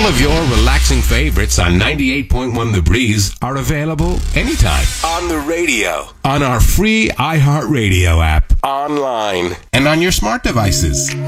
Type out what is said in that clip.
of your relaxing favorites on 98.1 The Breeze are available anytime. On the radio. On our free iHeartRadio app. Online. And on your smart devices.